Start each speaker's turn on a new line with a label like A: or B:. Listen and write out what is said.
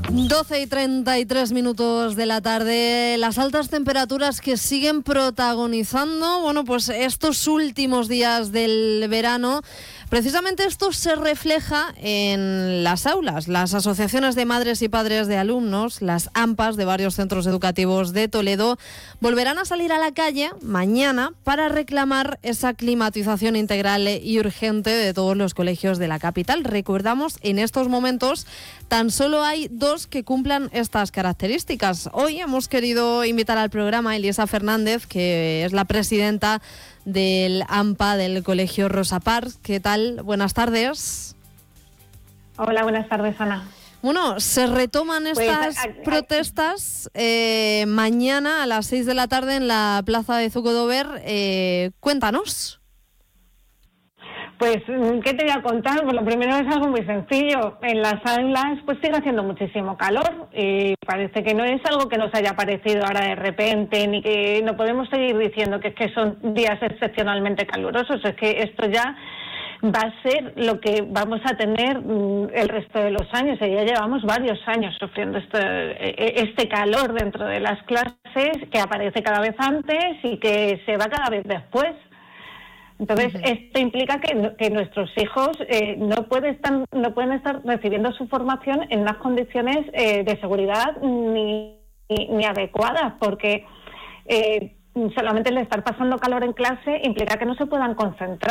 A: 12:33 de la tarde, las altas temperaturas que siguen protagonizando, pues estos últimos días del verano. Precisamente esto se refleja en las aulas. Las asociaciones de madres y padres de alumnos, las AMPAs de varios centros educativos de Toledo, volverán a salir a la calle mañana para reclamar esa climatización integral y urgente de todos los colegios de la capital. Recordamos, en estos momentos tan solo hay 2 que cumplan estas características. Hoy hemos querido invitar al programa a Elisa Fernández, que es la presidenta del AMPA del Colegio Rosa Parks. ¿Qué tal? Buenas tardes.
B: Hola, buenas tardes, Ana.
A: Se retoman estas protestas mañana a las 6 de la tarde en la plaza de Zuccodover. Cuéntanos.
B: Pues, ¿qué te voy a contar? Pues lo primero es algo muy sencillo. En las aulas pues sigue haciendo muchísimo calor y parece que no es algo que nos haya aparecido ahora de repente, ni que no podemos seguir diciendo que son días excepcionalmente calurosos. Es que esto ya va a ser lo que vamos a tener el resto de los años. Y ya llevamos varios años sufriendo este calor dentro de las clases, que aparece cada vez antes y que se va cada vez después. Entonces, esto implica que nuestros hijos no pueden estar recibiendo su formación en unas condiciones de seguridad ni adecuadas, porque solamente el estar pasando calor en clase implica que no se puedan concentrar.